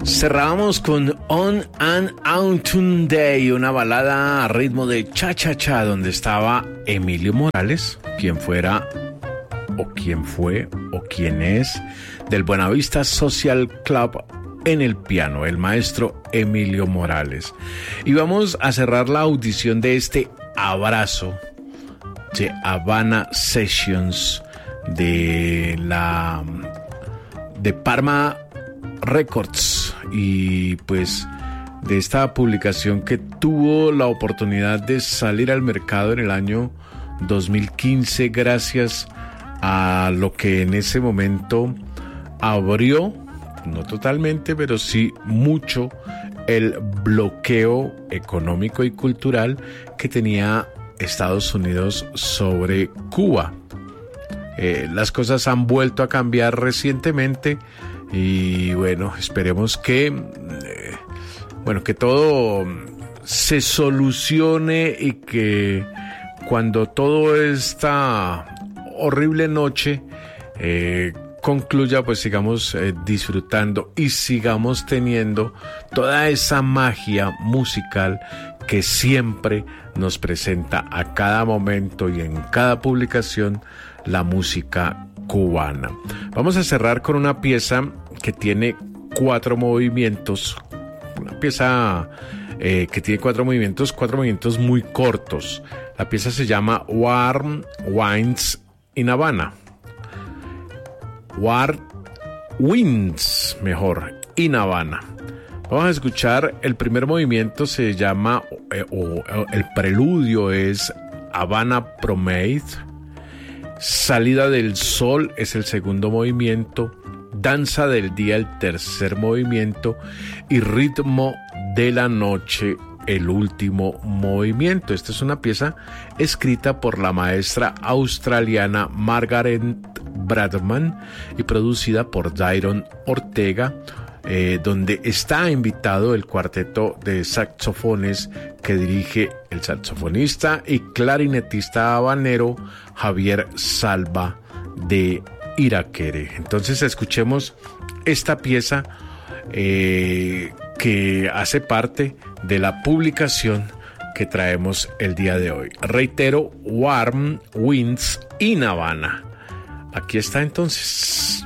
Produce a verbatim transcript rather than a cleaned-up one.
Cerrábamos con On an Autumn Day, una balada a ritmo de cha-cha-cha, donde estaba Emilio Morales, quien fuera, o quien fue, o quien es, del Buenavista Social Club en el piano, el maestro Emilio Morales. Y vamos a cerrar la audición de este abrazo de Havana Sessions de la de Parma Records, y pues de esta publicación que tuvo la oportunidad de salir al mercado en el año dos mil quince gracias a lo que en ese momento abrió, no totalmente, pero sí mucho, el bloqueo económico y cultural que tenía Estados Unidos sobre Cuba. Eh, las cosas han vuelto a cambiar recientemente y bueno, esperemos que eh, bueno, que todo se solucione y que cuando toda esta horrible noche eh, concluya, pues sigamos eh, disfrutando y sigamos teniendo toda esa magia musical que siempre nos presenta a cada momento y en cada publicación la música cubana. Vamos a cerrar con una pieza que tiene cuatro movimientos, una pieza eh, que tiene cuatro movimientos, cuatro movimientos muy cortos. La pieza se llama Warm Winds in Havana. Warm Winds, mejor, in Havana. Vamos a escuchar el primer movimiento, se llama, eh, o, o el preludio es Havana Promenade. Salida del Sol es el segundo movimiento, Danza del Día el tercer movimiento y Ritmo de la Noche el último movimiento. Esta es una pieza escrita por la maestra australiana Margaret Bradman y producida por Dairon Ortega, eh, donde está invitado el cuarteto de saxofones que dirige el saxofonista y clarinetista habanero Javier Salva de Iraquere. Entonces escuchemos esta pieza eh, que hace parte de la publicación que traemos el día de hoy. Reitero, Warm Winds in Havana. Aquí está entonces.